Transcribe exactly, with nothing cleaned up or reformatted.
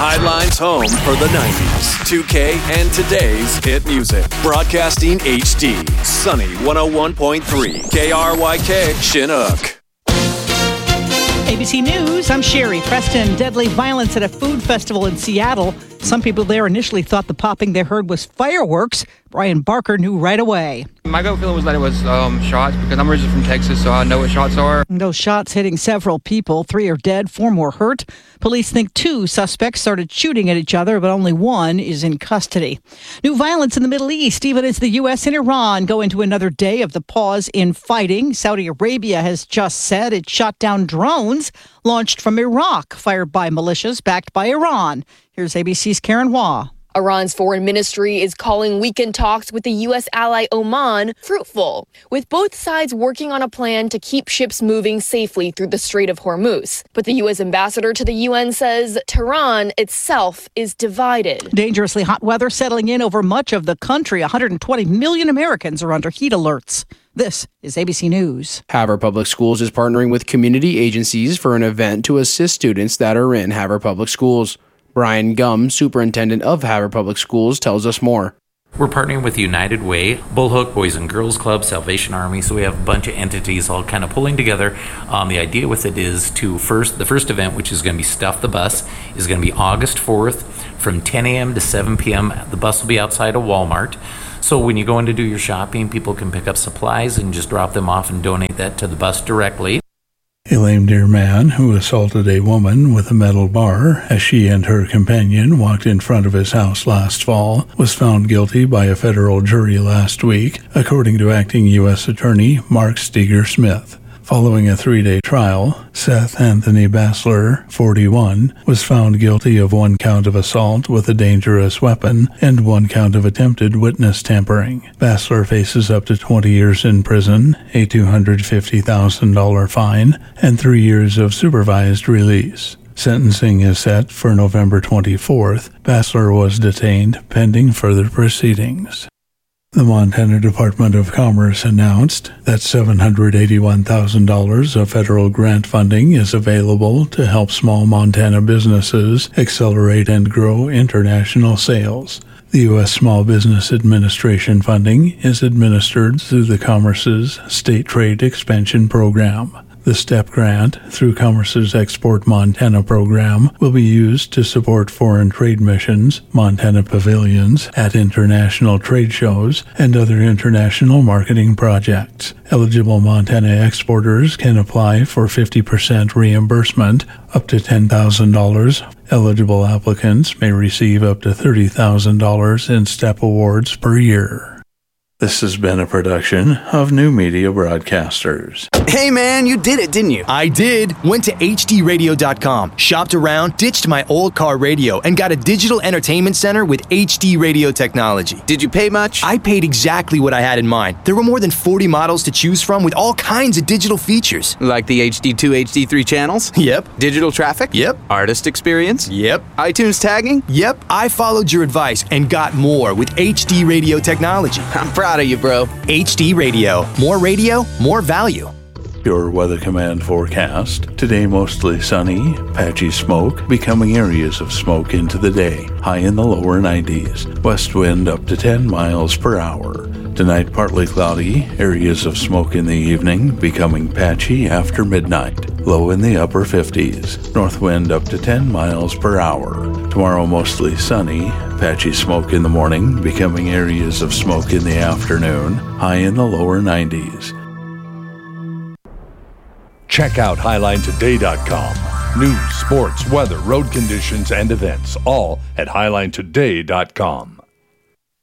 Highline's home for the nineties, two K, and today's hit music. Broadcasting H D. Sunny one oh one point three. K R Y K, Chinook. A B C News, I'm Sherry Preston. Deadly violence at a food festival in Seattle. Some people there initially thought the popping they heard was fireworks. Brian Barker knew right away. My gut feeling was that it was um, shots because I'm originally from Texas, so I know what shots are. Those shots hitting several people. Three are dead, four more hurt. Police think two suspects started shooting at each other, but only one is in custody. New violence in the Middle East, even as the U S and Iran go into another day of the pause in fighting. Saudi Arabia has just said it shot down drones launched from Iraq, fired by militias backed by Iran. Here's A B C's Karen Hua. Iran's foreign ministry is calling weekend talks with the U S ally Oman fruitful, with both sides working on a plan to keep ships moving safely through the Strait of Hormuz. But the U S ambassador to the U N says Tehran itself is divided. Dangerously hot weather settling in over much of the country. one hundred twenty million Americans are under heat alerts. This is A B C News. Havre Public Schools is partnering with community agencies for an event to assist students that are in Havre Public Schools. Brian Gum, superintendent of Havre Public Schools, tells us more. We're partnering with United Way, Bullhook, Boys and Girls Club, Salvation Army, so we have a bunch of entities all kind of pulling together. Um, the idea with it is to first, the first event, which is going to be Stuff the Bus, is going to be August fourth from ten a.m. to seven p.m. The bus will be outside of Walmart. So when you go in to do your shopping, people can pick up supplies and just drop them off and donate that to the bus directly. A lame deer man who assaulted a woman with a metal bar as she and her companion walked in front of his house last fall was found guilty by a federal jury last week, according to acting U S Attorney Mark Steger Smith. Following a three-day trial, Seth Anthony Bassler, forty-one, was found guilty of one count of assault with a dangerous weapon and one count of attempted witness tampering. Bassler faces up to twenty years in prison, a two hundred fifty thousand dollars fine, and three years of supervised release. Sentencing is set for November twenty-fourth. Bassler was detained pending further proceedings. The Montana Department of Commerce announced that seven hundred eighty-one thousand dollars of federal grant funding is available to help small Montana businesses accelerate and grow international sales. The U S Small Business Administration funding is administered through the Commerce's State Trade Expansion Program. The STEP grant, through Commerce's Export Montana program, will be used to support foreign trade missions, Montana pavilions at international trade shows, and other international marketing projects. Eligible Montana exporters can apply for fifty percent reimbursement, up to ten thousand dollars. Eligible applicants may receive up to thirty thousand dollars in STEP awards per year. This has been a production of New Media Broadcasters. Hey man, you did it, didn't you? I did. Went to H D radio dot com, shopped around, ditched my old car radio, and got a digital entertainment center with H D radio technology. Did you pay much? I paid exactly what I had in mind. There were more than forty models to choose from with all kinds of digital features. Like the H D two, H D three channels? Yep. Digital traffic? Yep. Artist experience? Yep. iTunes tagging? Yep. I followed your advice and got more with H D radio technology. I'm proud of you, bro. H D Radio. More radio, more value. Your Weather Command forecast. Today mostly sunny, patchy smoke, becoming areas of smoke into the day. High in the lower nineties. West wind up to ten miles per hour. Tonight partly cloudy, areas of smoke in the evening, becoming patchy after midnight. Low in the upper fifties. North wind up to ten miles per hour. Tomorrow mostly sunny, patchy smoke in the morning, becoming areas of smoke in the afternoon. High in the lower nineties. Check out Highline Today dot com. News, sports, weather, road conditions, and events, all at Highline Today dot com.